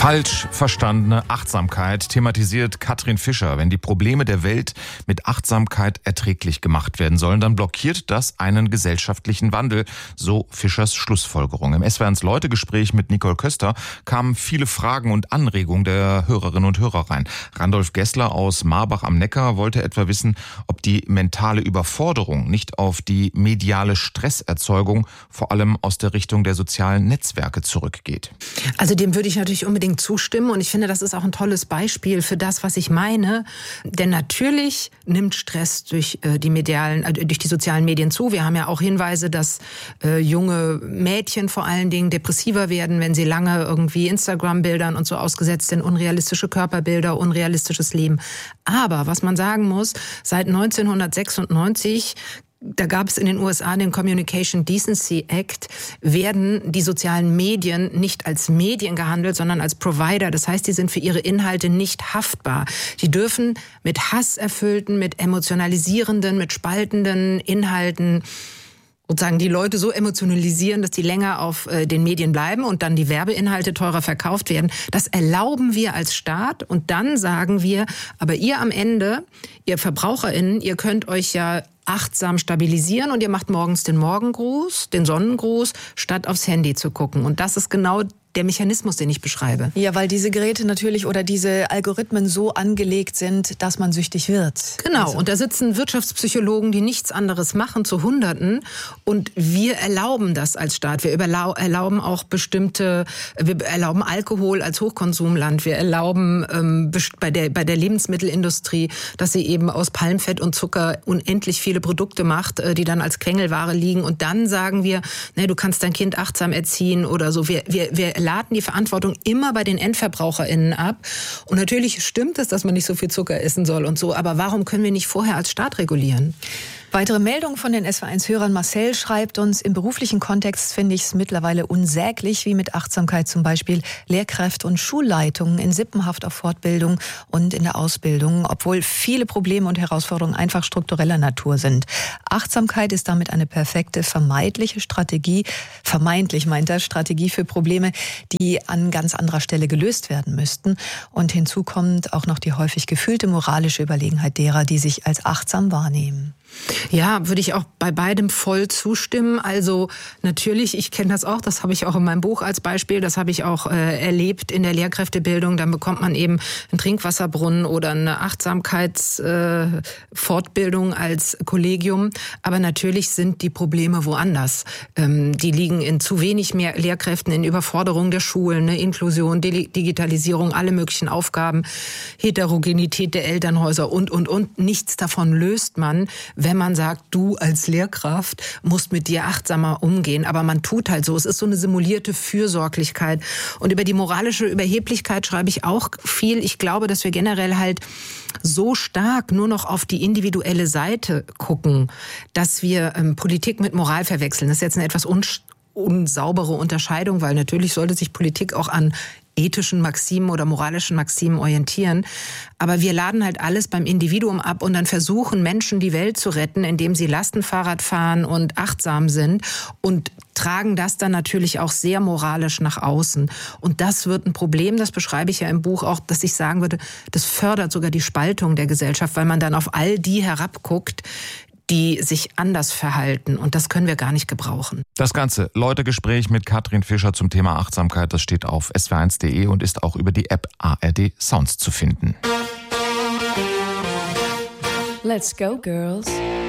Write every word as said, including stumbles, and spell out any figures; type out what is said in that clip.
Falsch verstandene Achtsamkeit thematisiert Katrin Fischer. Wenn die Probleme der Welt mit Achtsamkeit erträglich gemacht werden sollen, dann blockiert das einen gesellschaftlichen Wandel, so Fischers Schlussfolgerung. Im S W R eins Leute-Gespräch mit Nicole Köster kamen viele Fragen und Anregungen der Hörerinnen und Hörer rein. Randolph Gessler aus Marbach am Neckar wollte etwa wissen, ob die mentale Überforderung nicht auf die mediale Stresserzeugung vor allem aus der Richtung der sozialen Netzwerke zurückgeht. Also dem würde ich natürlich unbedingt zustimmen und ich finde, das ist auch ein tolles Beispiel für das, was ich meine. Denn natürlich nimmt Stress durch äh, die medialen, äh, durch die sozialen Medien zu. Wir haben ja auch Hinweise, dass äh, junge Mädchen vor allen Dingen depressiver werden, wenn sie lange irgendwie Instagram-Bildern und so ausgesetzt sind, unrealistische Körperbilder, unrealistisches Leben. Aber was man sagen muss, seit neunzehnhundertsechsundneunzig da gab es in den U S A den Communication Decency Act, werden die sozialen Medien nicht als Medien gehandelt, sondern als Provider. Das heißt, die sind für ihre Inhalte nicht haftbar. Die dürfen mit hasserfüllten, mit emotionalisierenden, mit spaltenden Inhalten sozusagen die Leute so emotionalisieren, dass die länger auf äh, den Medien bleiben und dann die Werbeinhalte teurer verkauft werden. Das erlauben wir als Staat und dann sagen wir, aber ihr am Ende, ihr VerbraucherInnen, ihr könnt euch ja achtsam stabilisieren und ihr macht morgens den Morgengruß, den Sonnengruß, statt aufs Handy zu gucken. Und das ist genau der Mechanismus, den ich beschreibe. Ja, weil diese Geräte natürlich oder diese Algorithmen so angelegt sind, dass man süchtig wird. Genau, also. Und da sitzen Wirtschaftspsychologen, die nichts anderes machen, zu Hunderten. Und wir erlauben das als Staat. Wir erlauben auch bestimmte, wir erlauben Alkohol als Hochkonsumland. Wir erlauben ähm, bei der, bei der Lebensmittelindustrie, dass sie eben aus Palmfett und Zucker unendlich viele Produkte macht, die dann als Quengelware liegen. Und dann sagen wir, ne, du kannst dein Kind achtsam erziehen oder so. Wir, wir, wir laden die Verantwortung immer bei den EndverbraucherInnen ab. Und natürlich stimmt es, dass man nicht so viel Zucker essen soll und so. Aber warum können wir nicht vorher als Staat regulieren? Weitere Meldungen von den S W R eins Hörern. Marcel schreibt uns, im beruflichen Kontext finde ich es mittlerweile unsäglich, wie mit Achtsamkeit zum Beispiel Lehrkräfte und Schulleitungen in Sippenhaft auf Fortbildung und in der Ausbildung, obwohl viele Probleme und Herausforderungen einfach struktureller Natur sind. Achtsamkeit ist damit eine perfekte, vermeintliche Strategie, vermeintlich meint er, Strategie für Probleme, die an ganz anderer Stelle gelöst werden müssten. Und hinzu kommt auch noch die häufig gefühlte moralische Überlegenheit derer, die sich als achtsam wahrnehmen. Ja, würde ich auch bei beidem voll zustimmen. Also natürlich, ich kenne das auch, das habe ich auch in meinem Buch als Beispiel, das habe ich auch äh, erlebt in der Lehrkräftebildung. Dann bekommt man eben einen Trinkwasserbrunnen oder eine Achtsamkeitsfortbildung äh, als Kollegium. Aber natürlich sind die Probleme woanders. Ähm, die liegen in zu wenig mehr Lehrkräften, in Überforderung der Schulen, ne, Inklusion, Di- Digitalisierung, alle möglichen Aufgaben, Heterogenität der Elternhäuser und, und, und. Nichts davon löst man, wenn man sagt, du als Lehrkraft musst mit dir achtsamer umgehen. Aber man tut halt so. Es ist so eine simulierte Fürsorglichkeit. Und über die moralische Überheblichkeit schreibe ich auch viel. Ich glaube, dass wir generell halt so stark nur noch auf die individuelle Seite gucken, dass wir ähm, Politik mit Moral verwechseln. Das ist jetzt eine etwas un- unsaubere Unterscheidung, weil natürlich sollte sich Politik auch an ethischen Maximen oder moralischen Maximen orientieren. Aber wir laden halt alles beim Individuum ab und dann versuchen Menschen die Welt zu retten, indem sie Lastenfahrrad fahren und achtsam sind und tragen das dann natürlich auch sehr moralisch nach außen. Und das wird ein Problem, das beschreibe ich ja im Buch auch, dass ich sagen würde, das fördert sogar die Spaltung der Gesellschaft, weil man dann auf all die herabguckt, die sich anders verhalten. Und das können wir gar nicht gebrauchen. Das ganze Leute-Gespräch mit Katrin Fischer zum Thema Achtsamkeit, das steht auf S W R eins punkt de und ist auch über die App A R D Sounds zu finden. Let's go, girls.